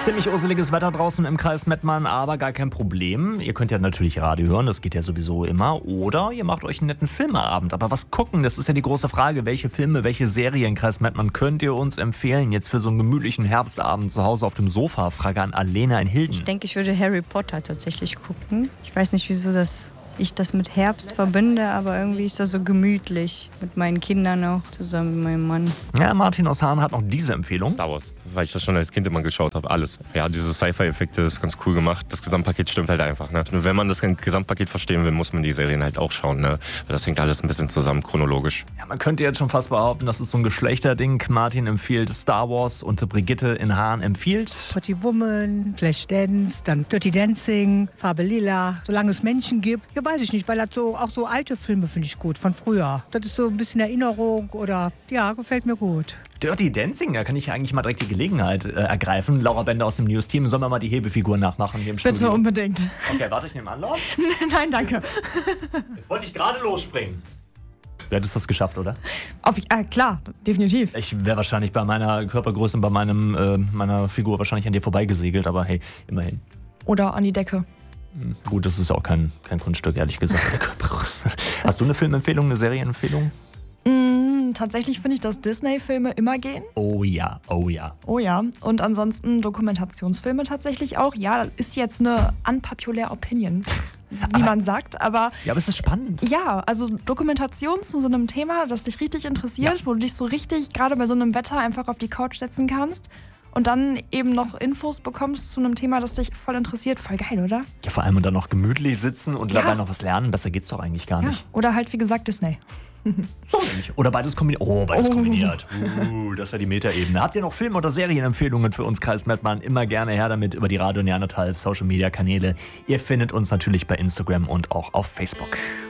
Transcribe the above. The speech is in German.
Ziemlich urseliges Wetter draußen im Kreis Mettmann, aber gar kein Problem. Ihr könnt ja natürlich Radio hören, das geht ja sowieso immer. Oder ihr macht euch einen netten Filmeabend. Aber was gucken, das ist ja die große Frage. Welche Filme, welche Serien im Kreis Mettmann könnt ihr uns empfehlen? Jetzt für so einen gemütlichen Herbstabend zu Hause auf dem Sofa. Frage an Alena in Hilden. Ich denke, ich würde Harry Potter tatsächlich gucken. Ich weiß nicht, wieso ich das mit Herbst verbinde, aber irgendwie ist das so gemütlich. Mit meinen Kindern auch, zusammen mit meinem Mann. Ja, Martin aus Hahn hat noch diese Empfehlung. Star Wars, weil ich das schon als Kind immer geschaut habe, alles. Ja, diese Sci-Fi-Effekte ist ganz cool gemacht. Das Gesamtpaket stimmt halt einfach. Ne? Und wenn man das Gesamtpaket verstehen will, muss man die Serien halt auch schauen. Ne? Weil das hängt alles ein bisschen zusammen, chronologisch. Ja, man könnte jetzt schon fast behaupten, das ist so ein Geschlechterding. Martin empfiehlt Star Wars und Brigitte in Hahn empfiehlt Pretty Woman, Flashdance, dann Dirty Dancing, Farbe Lila, solange es Menschen gibt. Ja, weiß ich nicht, weil das auch so alte Filme finde ich gut, von früher. Das ist so ein bisschen Erinnerung oder, ja, gefällt mir gut. Dirty Dancing, da kann ich eigentlich mal direkt die Gelegenheit ergreifen. Laura Bender aus dem News-Team, sollen wir mal die Hebefigur nachmachen hier im Studio? Bitte, unbedingt. Okay, warte, ich nehme Anlauf. Nein, danke. Jetzt wollte ich gerade losspringen. Du hättest das geschafft, oder? Klar, definitiv. Ich wäre wahrscheinlich bei meiner Körpergröße und bei meiner Figur wahrscheinlich an dir vorbeigesegelt, aber hey, immerhin. Oder an die Decke. Gut, das ist auch kein Kunststück, ehrlich gesagt, der Körpergröße. Hast du eine Filmempfehlung, eine Serienempfehlung? Tatsächlich finde ich, dass Disney-Filme immer gehen. Oh ja, oh ja. Oh ja. Und ansonsten Dokumentationsfilme tatsächlich auch. Ja, das ist jetzt eine unpopular Opinion, wie man sagt, aber... Ja, aber es ist spannend. Ja, also Dokumentation zu so einem Thema, das dich richtig interessiert, wo du dich so richtig, gerade bei so einem Wetter, einfach auf die Couch setzen kannst und dann eben noch Infos bekommst zu einem Thema, das dich voll interessiert. Voll geil, oder? Ja, vor allem und dann noch gemütlich sitzen und dabei noch was lernen. Besser geht's doch eigentlich gar nicht. Oder halt, wie gesagt, Disney. So nicht. Oder beides kombiniert. Oh, beides kombiniert. Das wäre die Metaebene. Habt ihr noch Film- oder Serienempfehlungen für uns, Kreis Mettmann? Immer gerne her damit über die Radio Neandertal Social Media Kanäle. Ihr findet uns natürlich bei Instagram und auch auf Facebook.